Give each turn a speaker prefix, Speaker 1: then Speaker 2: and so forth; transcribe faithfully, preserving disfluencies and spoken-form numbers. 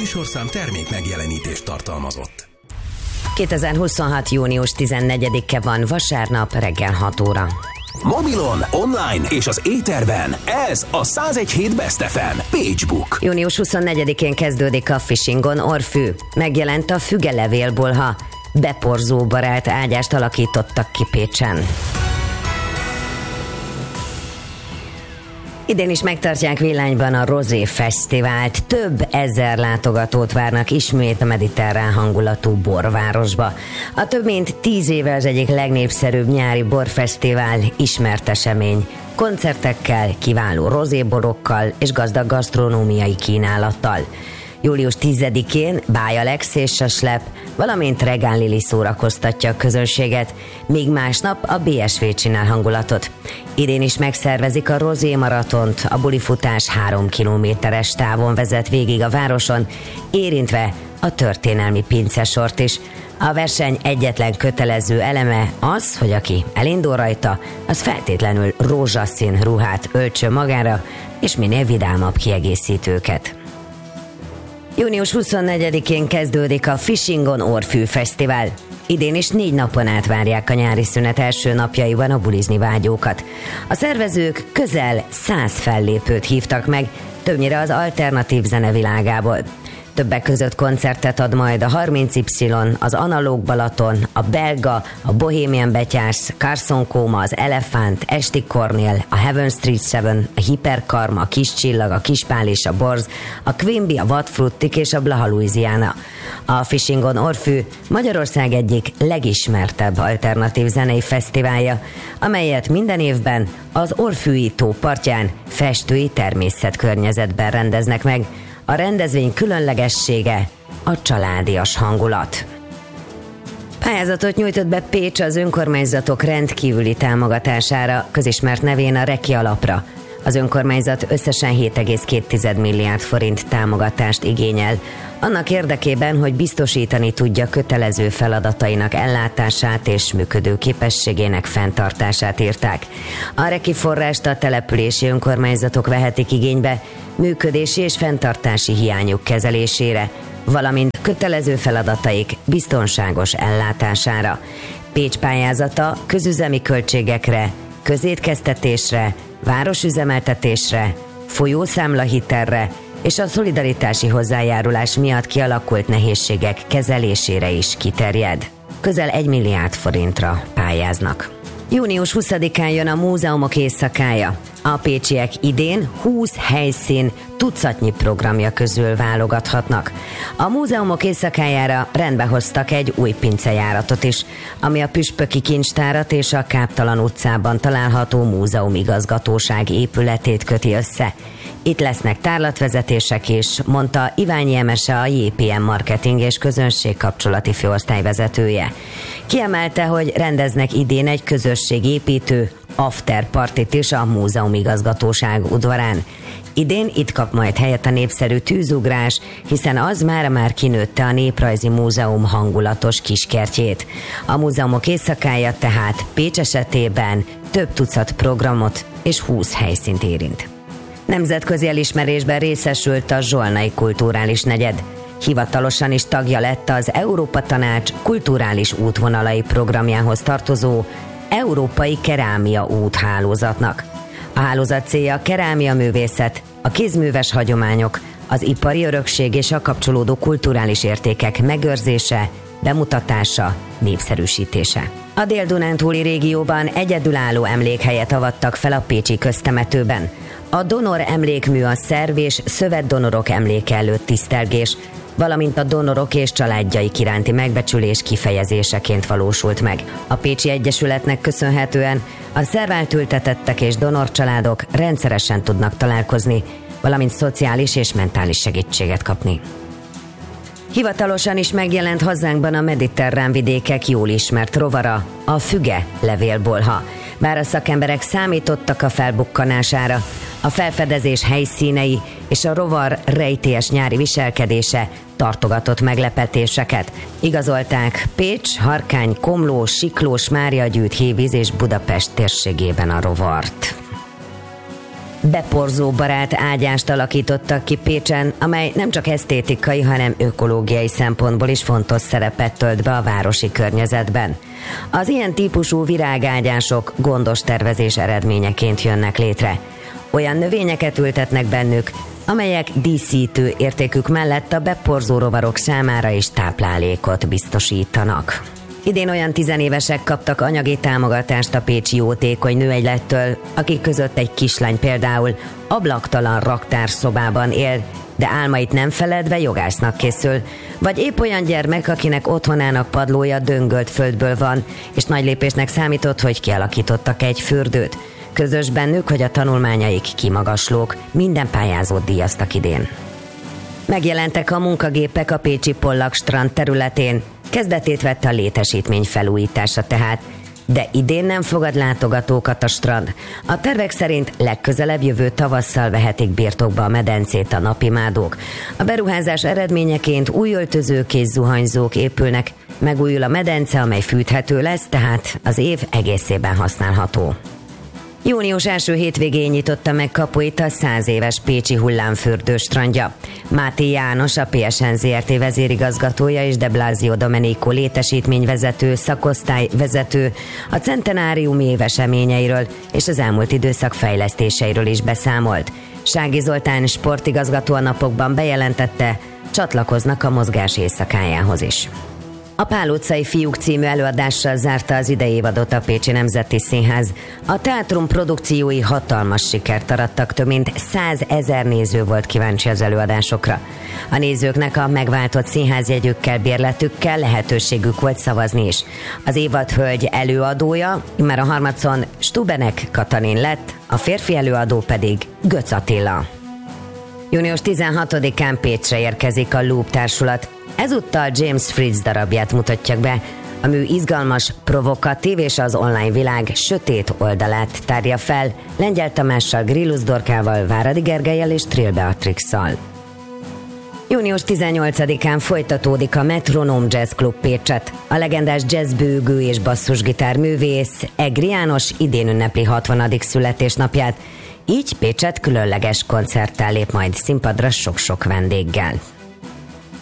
Speaker 1: műsorszám termék megjelenítést tartalmazott.
Speaker 2: kétezer-huszonhat. június tizennegyedike van, vasárnap reggel hat óra.
Speaker 1: Mobilon, online és az éterben ez a száz egy hét Best ef em Pagebook.
Speaker 2: június huszonnegyedikén kezdődik a Fishingon Orfű. Megjelent a fügelevélbolha. Beporzó barát ágyást alakítottak ki Pécsen. Idén is megtartják Villányban a Rosé Fesztivált. Több ezer látogatót várnak ismét a mediterrán hangulatú borvárosba. A több mint tíz éve az egyik legnépszerűbb nyári borfesztivál ismert esemény. Koncertekkel, kiváló rozéborokkal és gazdag gasztronómiai kínálattal. július tizedikén Báj Alex és Saslep, valamint Regán Lili szórakoztatja a közönséget, míg másnap a bé es vé csinál hangulatot. Idén is megszervezik a Rozé maratont, a bulifutás három kilométeres távon vezet végig a városon, érintve a történelmi pincesort is. A verseny egyetlen kötelező eleme az, hogy aki elindul rajta, az feltétlenül rózsaszín ruhát öltsön magára, és minél vidámabb kiegészítőket. június huszonnegyedikén kezdődik a Fishingon Orfű Fesztivál. Idén is négy napon át várják a nyári szünet első napjaiban a bulizni vágyókat. A szervezők közel száz fellépőt hívtak meg, többnyire az alternatív zene világából. Többek között koncertet ad majd a harminc Y, az Analóg Balaton, a Belga, a Bohemian Betyárs, Carson Koma, az Elefánt, Esti Kornél, a Heaven Street Seven, a Hiperkarma, a Kis Csillag, a Kispál és a Borz, a Quimby, a Vadfruttik és a Blaha Louisiana. A Fishingon Orfű Magyarország egyik legismertebb alternatív zenei fesztiválja, amelyet minden évben az Orfűi tó partján festői természetkörnyezetben rendeznek meg. A rendezvény különlegessége a családias hangulat. Pályázatot nyújtott be Pécs az önkormányzatok rendkívüli támogatására, közismert nevén a Reki alapra. Az önkormányzat összesen hét egész két milliárd forint támogatást igényel, annak érdekében, hogy biztosítani tudja kötelező feladatainak ellátását és működő képességének fenntartását írták. A Reki forrást a települési önkormányzatok vehetik igénybe működési és fenntartási hiányuk kezelésére, valamint kötelező feladataik biztonságos ellátására. Pécs pályázata közüzemi költségekre, közétkeztetésre, városüzemeltetésre, folyószámlahitelre és a szolidaritási hozzájárulás miatt kialakult nehézségek kezelésére is kiterjed. Közel egy milliárd forintra pályáznak. június huszadikán jön a Múzeumok éjszakája. A pécsiek idén húsz helyszín tucatnyi programja közül válogathatnak. A Múzeumok éjszakájára rendbe hoztak egy új pincejáratot is, ami a Püspöki Kincstárat és a Káptalan utcában található múzeumigazgatóság épületét köti össze. Itt lesznek tárlatvezetések is, mondta Iványi Emese, a jé pé em marketing és közönségkapcsolati főosztály vezetője. Kiemelte, hogy rendeznek idén egy közösségépítő after partit is a múzeumigazgatóság udvarán. Idén itt kap majd helyet a népszerű tűzugrás, hiszen az már-már kinőtte a Néprajzi Múzeum hangulatos kiskertjét. A Múzeumok éjszakája tehát Pécs esetében több tucat programot és húsz helyszínt érint. Nemzetközi elismerésben részesült a Zsolnai Kulturális Negyed. Hivatalosan is tagja lett az Európa Tanács kulturális útvonalai programjához tartozó Európai Kerámia úthálózatnak. A hálózat célja a kerámia művészet, a kézműves hagyományok, az ipari örökség és a kapcsolódó kulturális értékek megőrzése, bemutatása, népszerűsítése. A Dél-Dunántúli régióban egyedülálló emlékhelyet avattak fel a pécsi köztemetőben. A donor emlékmű a szerv és szövetdonorok emléke előtt tisztelgés, valamint a donorok és családjaik iránti megbecsülés kifejezéseként valósult meg. A Pécsi Egyesületnek köszönhetően a szerváltültetettek és donorcsaládok rendszeresen tudnak találkozni, valamint szociális és mentális segítséget kapni. Hivatalosan is megjelent hazánkban a mediterrán vidékek jól ismert rovara, a füge levélbolha. Bár a szakemberek számítottak a felbukkanására, a felfedezés helyszínei és a rovar rejtélyes nyári viselkedése tartogatott meglepetéseket. Igazolták Pécs, Harkány, Komló, Siklós, Máriagyűjt, Hévíz és Budapest térségében a rovart. beporzóbarát ágyást alakítottak ki Pécsen, amely nem csak esztétikai, hanem ökológiai szempontból is fontos szerepet tölt be a városi környezetben. Az ilyen típusú virágágyások gondos tervezés eredményeként jönnek létre. Olyan növényeket ültetnek bennük, amelyek díszítő értékük mellett a beporzó rovarok számára is táplálékot biztosítanak. Idén olyan tizenévesek kaptak anyagi támogatást a pécsi jótékony nőegylettől, akik között egy kislány például ablaktalan raktárszobában él, de álmait nem feledve jogásznak készül, vagy épp olyan gyermek, akinek otthonának padlója döngölt földből van, és nagy lépésnek számított, hogy kialakítottak egy fürdőt. Közös bennük, hogy a tanulmányaik kimagaslók, minden pályázót díjaztak idén. Megjelentek a munkagépek a pécsi Pollak strand területén, kezdetét vette a létesítmény felújítása tehát, de idén nem fogad látogatókat a strand. A tervek szerint legközelebb jövő tavasszal vehetik birtokba a medencét a napimádók. A beruházás eredményeként új öltözők és zuhanyzók épülnek, megújul a medence, amely fűthető lesz, tehát az év egészében használható. Június első hétvégén nyitotta meg kapuit a száz éves pécsi hullámfürdő strandja. Máté János, a pé es en zé er té vezérigazgatója és De Blasio Domenico létesítményvezető, szakosztályvezető a centenáriumi éveseményeiről és az elmúlt időszak fejlesztéseiről is beszámolt. Sági Zoltán sportigazgató a napokban bejelentette, csatlakoznak a mozgás éjszakájához is. A Pál utcai fiúk című előadással zárta az idei évadot a Pécsi Nemzeti Színház. A teátrum produkciói hatalmas sikert arattak, több mint százezer néző volt kíváncsi az előadásokra. A nézőknek a megváltott színházjegyükkel, bérletükkel lehetőségük volt szavazni is. Az évad hölgy előadója, már a harmadszor Stubenek Katalin lett, a férfi előadó pedig Götz Attila. június tizenhatodikán Pécsre érkezik a Loop társulat. Ezúttal James Fritz darabját mutatják be. A mű izgalmas, provokatív és az online világ sötét oldalát tárja fel Lengyel Tamással, Grillus Dorkával, Váradi Gergellyel és Trill Beatrixszal. június tizennyolcadikán folytatódik a Metronom Jazz Club Pécset. A legendás jazzbőgő és basszusgitár művész Egri János idén ünnepli hatvanadik születésnapját, így Pécset különleges koncerttel lép majd színpadra sok-sok vendéggel.